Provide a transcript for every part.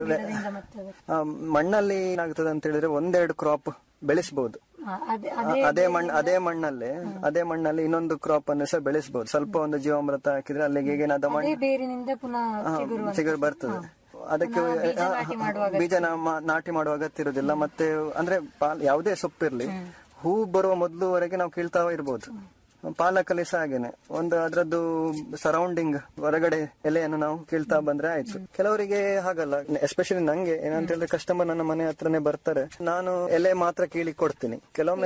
ಮಣ್ಣಲ್ಲಿ ಏನಾಗ್ತದೆ ಅಂತ ಹೇಳಿದ್ರೆ ಒಂದೆರಡು ಕ್ರಾಪ್ ಬೆಳೆಸಬಹುದು. ಅದೇ ಮಣ್ಣಲ್ಲಿ ಇನ್ನೊಂದು ಕ್ರಾಪ್ ಅನ್ನು ಸಹ ಬೆಳೆಸಬಹುದು. ಸ್ವಲ್ಪ ಒಂದು ಜೀವಾಮೃತ ಹಾಕಿದ್ರೆ ಅಲ್ಲಿಗೆ ಏನಾದ ಚಿಗುರು ಬರ್ತದೆ. ಅದಕ್ಕೆ ಬೀಜ ನಾಟಿ ಮಾಡುವ ಅಗತ್ಯ ಇರುವುದಿಲ್ಲ. ಮತ್ತೆ ಅಂದ್ರೆ ಯಾವುದೇ ಸೊಪ್ಪಿರ್ಲಿ ಹೂ ಬರುವ ಮೊದಲುವರೆಗೆ ನಾವು ಕೀಳ್ತಾ ಇರ್ಬೋದು. ಪಾಲಕಲ್ಲಿ ಸಹ ಹಾಗೇನೆ ಒಂದು ಅದರದ್ದು ಸರೌಂಡಿಂಗ್ ಹೊರಗಡೆ ಎಲೆಯನ್ನು ನಾವು ಕೀಳ್ತಾ ಬಂದ್ರೆ ಆಯ್ತು. ಕೆಲವರಿಗೆ ಹಾಗಲ್ಲ, ಎಸ್ಪೆಷಲಿ ನಂಗೆ ಏನಂತ ಹೇಳಿದ್ರೆ ಕಸ್ಟಮರ್ ನನ್ನ ಮನೆ ಹತ್ರನೇ ಬರ್ತಾರೆ, ನಾನು ಎಲೆ ಮಾತ್ರ ಕೀಳಿ ಕೊಡ್ತೀನಿ. ಕೆಲವೊಮ್ಮೆ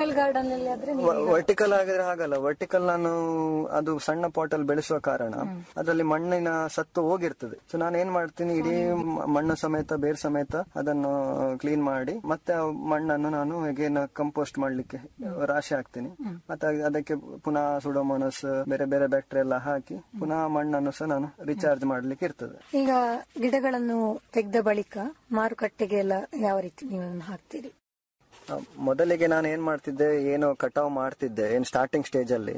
ವರ್ಟಿಕಲ್ ಆಗಿದ್ರೆ ಹಾಗಲ್ಲ, ವರ್ಟಿಕಲ್ ನಾನು ಅದು ಸಣ್ಣ ಪಾಟ್ ಅಲ್ಲಿ ಬೆಳೆಸುವ ಕಾರಣ ಅದರಲ್ಲಿ ಮಣ್ಣಿನ ಸತ್ತು ಹೋಗಿರ್ತದೆ. ಸೊ ನಾನು ಏನ್ ಮಾಡ್ತೀನಿ, ಇಡೀ ಮಣ್ಣು ಸಮೇತ ಬೇರ್ ಸಮೇತ ಅದನ್ನು ಕ್ಲೀನ್ ಮಾಡಿ ಮತ್ತೆ ಮಣ್ಣನ್ನು ನಾನು ಹೇಗೆ ಕಂಪೋಸ್ಟ್ ಮಾಡ್ಲಿಕ್ಕೆ ರಾಶಿ ಹಾಕ್ತೀನಿ. ಮತ್ತೆ ಅದಕ್ಕೆ ಪುನಃ ಸುಡೋಮೋನಸ್ ಬೇರೆ ಬೇರೆ ಬ್ಯಾಕ್ಟೀರಿಯಾ ಎಲ್ಲ ಹಾಕಿ ಪುನಃ ಮಣ್ಣನ್ನು ಸಹ ನಾನು ರಿಚಾರ್ಜ್ ಮಾಡ್ಲಿಕ್ಕೆ ಇರ್ತದೆ. ಈಗ ಗಿಡಗಳನ್ನು ತೆಗೆದ ಬಳಿಕ ಮಾರುಕಟ್ಟೆಗೆ ಎಲ್ಲ ಯಾವ ರೀತಿ ನೀವು ಹಾಕ್ತೀರಿ? ಮೊದಲಿಗೆ ನಾನು ಏನ್ ಮಾಡ್ತಿದ್ದೆ, ಏನು ಕಟಾವ್ ಮಾಡ್ತಿದ್ದೆ ಏನ್ ಸ್ಟಾರ್ಟಿಂಗ್ ಸ್ಟೇಜ್ ಅಲ್ಲಿ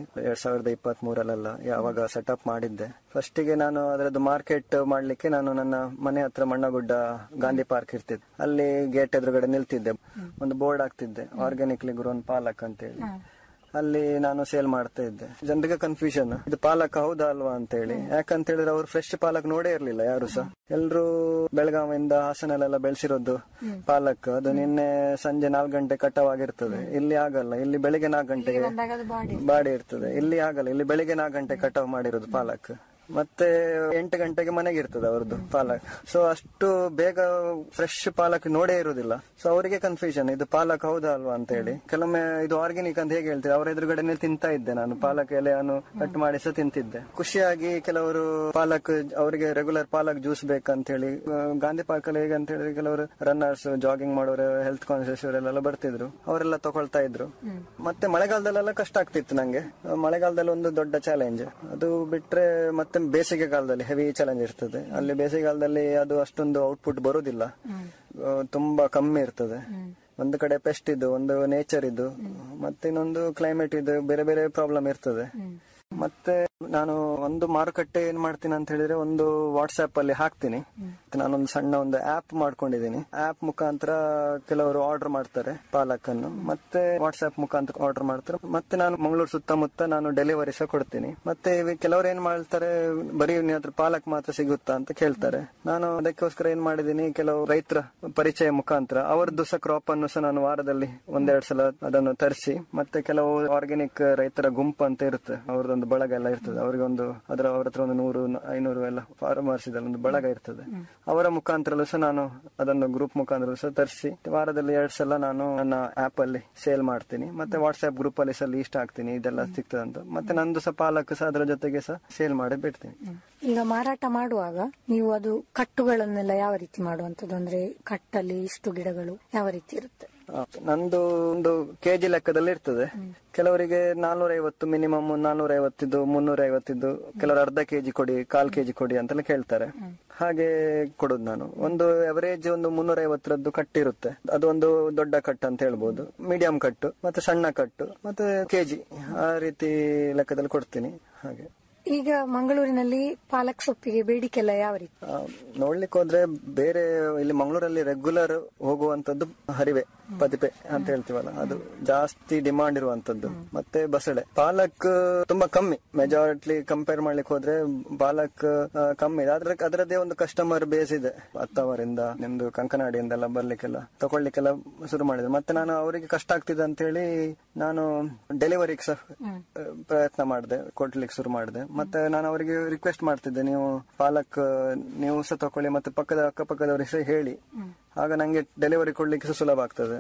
2023 ಯಾವಾಗ ಸೆಟಪ್ ಮಾಡಿದ್ದೆ, ಫಸ್ಟಿಗೆ ನಾನು ಅದರದ್ದು ಮಾರ್ಕೆಟ್ ಮಾಡ್ಲಿಕ್ಕೆ ನಾನು ನನ್ನ ಮನೆ ಹತ್ರ ಮಣ್ಣಗುಡ್ಡ ಗಾಂಧಿ ಪಾರ್ಕ್ ಇರ್ತಿದ್ದೆ, ಅಲ್ಲಿ ಗೇಟ್ ಎದುರುಗಡೆ ನಿಲ್ತಿದ್ದೆ. ಒಂದು ಬೋರ್ಡ್ ಹಾಕ್ತಿದ್ದೆ, ಆರ್ಗ್ಯಾನಿಕ್ಲಿ ಗ್ರೋನ್ ಪಾಲಕ್ ಅಂತ ಹೇಳಿ. ಅಲ್ಲಿ ನಾನು ಸೇಲ್ ಮಾಡ್ತಾ ಇದ್ದೆ. ಜನರಿಗೆ ಕನ್ಫ್ಯೂಷನ್, ಇದು ಪಾಲಕ್ ಹೌದಾ ಅಲ್ವಾ ಅಂತ ಹೇಳಿ. ಯಾಕಂತ ಹೇಳಿದ್ರೆ ಅವ್ರು ಫ್ರೆಶ್ ಪಾಲಕ್ ನೋಡೇ ಇರ್ಲಿಲ್ಲ ಯಾರು ಸಹ. ಎಲ್ರು ಬೆಳಗಾವಿಯಿಂದ ಹಾಸನಲ್ಲೆಲ್ಲ ಬೆಳೆಸಿರೋದು ಪಾಲಕ್, ಅದು ನಿನ್ನೆ ಸಂಜೆ 4 ಗಂಟೆ ಕಟಾವ್ ಆಗಿರ್ತದೆ. ಇಲ್ಲಿ ಆಗಲ್ಲ, ಇಲ್ಲಿ ಬೆಳಿಗ್ಗೆ 4 ಗಂಟೆಗೆ ಬಾಡಿ ಇರ್ತದೆ. ಇಲ್ಲಿ ಆಗಲ್ಲ, ಇಲ್ಲಿ ಬೆಳಿಗ್ಗೆ 4 ಗಂಟೆ ಕಟಾವ್ ಮಾಡಿರೋದು ಪಾಲಕ್. ಮತ್ತೆ 8 ಗಂಟೆಗೆ ಮನೆಗೆ ಇರ್ತದೆ ಅವ್ರದ್ದು ಪಾಲಕ್. ಸೊ ಅಷ್ಟು ಬೇಗ ಫ್ರೆಶ್ ಪಾಲಕ್ ನೋಡೇ ಇರುವುದಿಲ್ಲ. ಸೊ ಅವರಿಗೆ ಕನ್ಫ್ಯೂಷನ್, ಇದು ಪಾಲಕ್ ಹೌದಾ ಅಲ್ವಾ ಅಂತ ಹೇಳಿ. ಕೆಲವೊಮ್ಮೆ ಇದು ಆರ್ಗ್ಯಾನಿಕ್ ಅಂತ ಹೇಗೆ ಹೇಳ್ತಾರೆ, ಅವ್ರ ಎದುರುಗಡೆ ತಿಂತಾ ಇದ್ದೆ ನಾನು ಪಾಲಕ್ ಎಲೆಯನ್ನು ಕಟ್ ಮಾಡಿ ಸಹ ತಿಂತಿದ್ದೆ ಖುಷಿಯಾಗಿ. ಕೆಲವರು ಪಾಲಕ್ ಅವರಿಗೆ ರೆಗ್ಯುಲರ್ ಪಾಲಕ್ ಜ್ಯೂಸ್ ಬೇಕಂತ ಹೇಳಿ ಗಾಂಧಿ ಪಾರ್ಕ್ ಅಲ್ಲಿ ಹೇಗೆ ಅಂತ ಹೇಳಿದ್ರೆ ಕೆಲವರು ರನ್ನರ್ಸ್, ಜಾಗಿಂಗ್ ಮಾಡೋರು, ಹೆಲ್ತ್ ಕಾನ್ಶಿಯಸ್ ಇವರೆಲ್ಲ ಬರ್ತಿದ್ರು, ಅವರೆಲ್ಲ ತಗೊಳ್ತಾ ಇದ್ರು. ಮತ್ತೆ ಮಳೆಗಾಲದಲ್ಲೆಲ್ಲ ಕಷ್ಟ ಆಗ್ತಿತ್ತು ನಂಗೆ. ಮಳೆಗಾಲದಲ್ಲಿ ಒಂದು ದೊಡ್ಡ ಚಾಲೆಂಜ್. ಅದು ಬಿಟ್ರೆ ಮತ್ತೆ ಬೇಸಿಗೆ ಕಾಲದಲ್ಲಿ ಹೆವಿ ಚಾಲೆಂಜ್ ಇರ್ತದೆ. ಅಲ್ಲಿ ಬೇಸಿಗೆ ಕಾಲದಲ್ಲಿ ಅದು ಅಷ್ಟೊಂದು ಔಟ್ಪುಟ್ ಬರೋದಿಲ್ಲ, ತುಂಬಾ ಕಮ್ಮಿ ಇರ್ತದೆ. ಒಂದು ಕಡೆ ಪೆಸ್ಟ್ ಇದು, ಒಂದು ನೇಚರ್ ಇದು, ಮತ್ತೆ ಇನ್ನೊಂದು ಕ್ಲೈಮೇಟ್ ಇದು, ಬೇರೆ ಬೇರೆ ಪ್ರಾಬ್ಲಮ್ ಇರ್ತದೆ. ಮತ್ತೆ ನಾನು ಒಂದು ಮಾರುಕಟ್ಟೆ ಏನ್ ಮಾಡ್ತೀನಿ ಅಂತ ಹೇಳಿದ್ರೆ, ಒಂದು ವಾಟ್ಸ್ಆಪ್ ಅಲ್ಲಿ ಹಾಕ್ತೀನಿ. ನಾನೊಂದು ಸಣ್ಣ ಒಂದು ಆಪ್ ಮಾಡ್ಕೊಂಡಿದ್ದೀನಿ. ಆಪ್ ಮುಖಾಂತರ ಕೆಲವರು ಆರ್ಡರ್ ಮಾಡ್ತಾರೆ ಪಾಲಕ್ ಅನ್ನು, ಮತ್ತೆ ವಾಟ್ಸ್ಆಪ್ ಮುಖಾಂತರ ಆರ್ಡರ್ ಮಾಡ್ತಾರೆ. ಮತ್ತೆ ನಾನು ಮಂಗಳೂರು ಸುತ್ತಮುತ್ತ ನಾನು ಡೆಲಿವರಿ ಸಹ ಕೊಡ್ತೀನಿ. ಮತ್ತೆ ಕೆಲವರು ಏನ್ ಮಾಡ್ತಾರೆ, ಬರೀ ನಿಮ್ಮ ಹತ್ರ ಪಾಲಕ್ ಮಾತ್ರ ಸಿಗುತ್ತಾ ಅಂತ ಕೇಳ್ತಾರೆ. ನಾನು ಅದಕ್ಕೋಸ್ಕರ ಏನ್ ಮಾಡಿದೀನಿ, ಕೆಲವು ರೈತರ ಪರಿಚಯ ಮುಖಾಂತರ ಅವರದ್ದು ಸಹ ಕ್ರಾಪ್ ಅನ್ನು ಸಹ ನಾನು ವಾರದಲ್ಲಿ 1-2 ಸಲ ಅದನ್ನು ತರಿಸಿ, ಮತ್ತೆ ಕೆಲವು ಆರ್ಗ್ಯಾನಿಕ್ ರೈತರ ಗುಂಪು ಅಂತ ಇರುತ್ತೆ, ಅವ್ರದ್ದೊಂದು ಬಳಗ ಎಲ್ಲ ಇರ್ತದೆ. ಅವ್ರಿಗೆ ಅವ್ರ ಹತ್ರ ಒಂದು 100-500 ಎಲ್ಲ ಫಾರ್ಮರ್ಸ್ ಇದೆಲ್ಲ ಒಂದು ಬಳಗ ಇರ್ತದೆ. ಅವರ ಮುಖಾಂತರ ಸಹ ನಾನು ಅದನ್ನು ಗ್ರೂಪ್ ಮುಖಾಂತರ ಸಹ ತರಿಸಿ ವಾರದಲ್ಲಿ 2 ಸಲ ನಾನು ನನ್ನ ಆಪ್ ಅಲ್ಲಿ ಸೇಲ್ ಮಾಡ್ತೀನಿ. ಮತ್ತೆ ವಾಟ್ಸ್ಆಪ್ ಗ್ರೂಪ್ ಅಲ್ಲಿ ಸಹ ಲೀಸ್ಟ್ ಹಾಕ್ತೀನಿ, ಇದೆಲ್ಲ ಸಿಗ್ತದೆ ಅಂತ. ಮತ್ತೆ ನಂದು ಸಹ ಪಾಲಕ್ ಸಹ ಅದರ ಜೊತೆಗೆ ಸಹ ಸೇಲ್ ಮಾಡಿ ಬಿಡ್ತೀನಿ. ಈಗ ಮಾರಾಟ ಮಾಡುವಾಗ ನೀವು ಅದು ಕಟ್ಟುಗಳನ್ನೆಲ್ಲ ಯಾವ ರೀತಿ ಮಾಡುವಂತದ್ದು, ಅಂದ್ರೆ ಕಟ್ಟಲ್ಲಿ ಇಷ್ಟು ಗಿಡಗಳು ಯಾವ ರೀತಿ ಇರುತ್ತೆ? ನಂದು ಒಂದು ಕೆಜಿ ಲೆಕ್ಕದಲ್ಲಿ ಇರ್ತದೆ. ಕೆಲವರಿಗೆ 450 ಮಿನಿಮಮ್, 450, 350, ಕೆಲವರು ಅರ್ಧ ಕೆಜಿ ಕೊಡಿ, 1/4 ಕೆಜಿ ಕೊಡಿ ಅಂತೆಲ್ಲ ಕೇಳ್ತಾರೆ. ಹಾಗೆ ಕೊಡುದು ನಾನು. ಒಂದು ಅವರೇಜ್ ಒಂದು 350ರದ್ದು ಕಟ್ಟಿರುತ್ತೆ. ಅದೊಂದು ದೊಡ್ಡ ಕಟ್ಟು ಅಂತ ಹೇಳ್ಬೋದು, ಮೀಡಿಯಂ ಕಟ್ಟು, ಮತ್ತೆ ಸಣ್ಣ ಕಟ್ಟು, ಮತ್ತೆ ಕೆಜಿ, ಆ ರೀತಿ ಲೆಕ್ಕದಲ್ಲಿ ಕೊಡ್ತೀನಿ. ಹಾಗೆ ಈಗ ಮಂಗಳೂರಿನಲ್ಲಿ ಪಾಲಕ್ ಸೊಪ್ಪಿಗೆ ಬೇಡಿಕೆ ಎಲ್ಲ ಯಾವ ರೀತಿ? ನೋಡ್ಲಿಕ್ಕೆ ಹೋದ್ರೆ ಬೇರೆ ಇಲ್ಲಿ ಮಂಗಳೂರಲ್ಲಿ ರೆಗ್ಯುಲರ್ ಹೋಗುವಂತದ್ದು ಹರಿವೆ, ಪದಿಪೆ ಅಂತ ಹೇಳ್ತೀವಲ್ಲ, ಅದು ಜಾಸ್ತಿ ಡಿಮಾಂಡ್ ಇರುವಂತದ್ದು. ಮತ್ತೆ ಬಸಳೆ. ಪಾಲಕ್ ತುಂಬಾ ಕಮ್ಮಿ, ಮೆಜಾರಿಟಿ ಕಂಪೇರ್ ಮಾಡ್ಲಿಕ್ಕೆ ಹೋದ್ರೆ ಪಾಲಕ್ ಕಮ್ಮಿ. ಅದರದ್ದೇ ಒಂದು ಕಸ್ಟಮರ್ ಬೇಸ್ ಇದೆ. ಅತ್ತವರಿಂದ, ನಿಮ್ದು ಕಂಕನಾಡಿಯಿಂದೆಲ್ಲ ಬರ್ಲಿಕ್ಕೆಲ್ಲ ತಗೊಳ್ಲಿಕ್ಕೆಲ್ಲ ಶುರು ಮಾಡಿದ್ರು. ಮತ್ತೆ ನಾನು ಅವರಿಗೆ ಕಷ್ಟ ಆಗ್ತಿದೆ ಅಂತ ಹೇಳಿ ನಾನು ಡೆಲಿವರಿಗೆ ಸಹ ಪ್ರಯತ್ನ ಮಾಡಿದೆ, ಕೊಡ್ಲಿಕ್ಕೆ ಶುರು ಮಾಡಿದೆ. ಮತ್ತೆ ನಾನು ಅವರಿಗೆ ರಿಕ್ವೆಸ್ಟ್ ಮಾಡ್ತಿದ್ದೆ, ನೀವು ಪಾಲಕ್ ನೀವು ಸಹ ತಕೊಳ್ಳಿ, ಮತ್ತೆ ಅಕ್ಕಪಕ್ಕದವರಿಗೆ ಸಹ ಹೇಳಿ, ಆಗ ನಂಗೆ ಡೆಲಿವರಿ ಕೊಡ್ಲಿಕ್ಕೆ ಸುಲಭ ಆಗ್ತದೆ,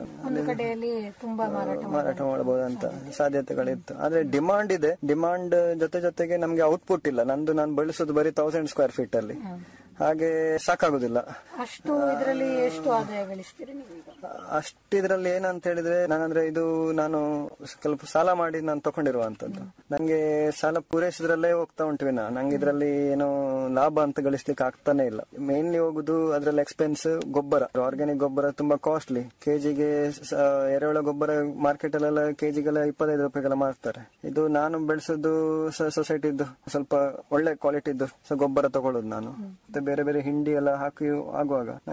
ಮಾರಾಟ ಮಾಡಬಹುದು ಅಂತ ಸಾಧ್ಯತೆಗಳಿತ್ತು. ಆದ್ರೆ ಡಿಮಾಂಡ್ ಇದೆ. ಡಿಮಾಂಡ್ ಜೊತೆಗೆ ನಮ್ಗೆ ಔಟ್ಪುಟ್ ಇಲ್ಲ. ನಾನು ಬೆಳೆಸೋದು ಬರೀ 1000 ಸ್ಕ್ವೇರ್ ಫೀಟ್ ಅಲ್ಲಿ, ಹಾಗೆ ಸಾಕಾಗುದಿಲ್ಲ. ಅಷ್ಟು ಇದರಲ್ಲಿ ಎಷ್ಟು ಆದಾಯ ಗಳಿಸ್ತೀರಿ ನೀವು? ಅಷ್ಟಿದ್ರಲ್ಲಿ ಏನಂತ ಹೇಳಿದ್ರೆ, ನಾನಂದ್ರೆ ಇದು ನಾನು ಸ್ವಲ್ಪ ಸಾಲ ಮಾಡಿ ನಾನು ತಕೊಂಡಿರುವಂತದ್ದು. ನಂಗೆ ಸಾಲ ಪೂರೈಸಿದ್ರಲ್ಲೇ ಹೋಗ್ತಾ ಉಂಟು ವಿನ ನಂಗೆ ಇದ್ರಲ್ಲಿ ಏನೋ ಲಾಭ ಅಂತ ಗಳಿಸ್ಲಿಕ್ಕೆ ಆಗ್ತಾನೆ ಇಲ್ಲ. ಮೇನ್ಲಿ ಹೋಗುದು ಅದ್ರಲ್ಲಿ ಎಕ್ಸ್ಪೆನ್ಸ್, ಗೊಬ್ಬರ, ಆರ್ಗ್ಯಾನಿಕ್ ಗೊಬ್ಬರ ತುಂಬಾ ಕಾಸ್ಟ್ಲಿ. ಕೆಜಿಗೆ ಎರೆಹುಳ ಗೊಬ್ಬರ ಮಾರ್ಕೆಟ್ ಅಲ್ಲೆಲ್ಲ ಕೆಜಿಗೆಲ್ಲ 25 ರೂಪಾಯಿಗೆಲ್ಲ ಮಾರ್ತಾರೆ. ಇದು ನಾನು ಬೆಳೆಸೋದು ಸೊಸೈಟಿದ್ದು ಸ್ವಲ್ಪ ಒಳ್ಳೆ ಕ್ವಾಲಿಟಿದ್ದು ಗೊಬ್ಬರ ತಗೊಳ್ಳೋದು ನಾನು. ಬೇರೆ ಬೇರೆ ಹಿಂಡಿ ಎಲ್ಲ ಹಾಕಿ ಆಗುವಾಗ